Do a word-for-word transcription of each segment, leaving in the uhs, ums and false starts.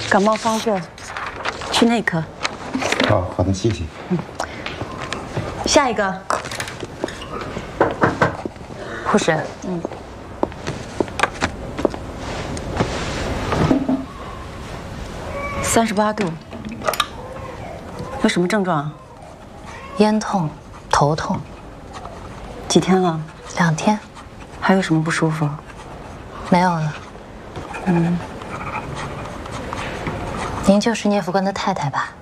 感冒发作，去内科。 哦，好的，谢谢。 嗯。下一个。 护士。 嗯。三十八度。有什么症状？ 咽痛、头痛。 几天了？ 两天。 还有什么不舒服？ 没有了。 嗯。 您就是聂副官的太太吧？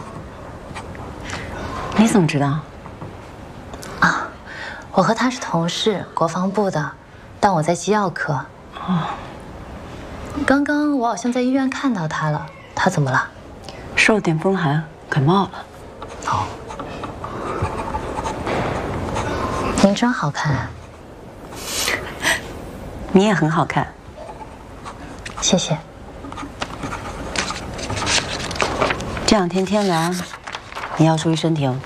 你怎么知道？ 啊，我和他是同事，国防部的，但我在机药科。 哦。 刚刚我好像在医院看到他了，他怎么了？ 受了点风寒，感冒了。 哦。您真好看啊。 你也很好看。 谢谢。 这两天天凉，你要注意身体哦。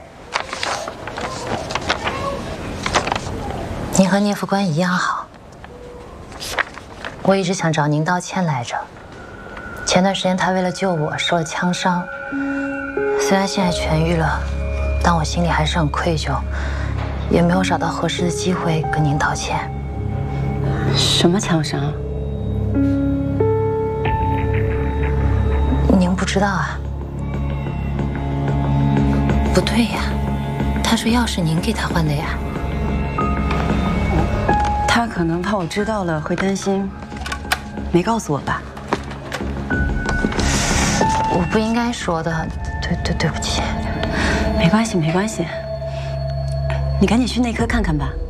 您和聂副官一样好。我一直想找您道歉来着。前段时间他为了救我受了枪伤，虽然现在痊愈了，但我心里还是很愧疚，也没有找到合适的机会跟您道歉。 什么枪伤？ 您不知道啊？不对呀，他说药是您给他换的呀。 他可能怕我知道了会担心，没告诉我吧？ 我不应该说的，对对对不起。 没关系没关系，你赶紧去内科看看吧。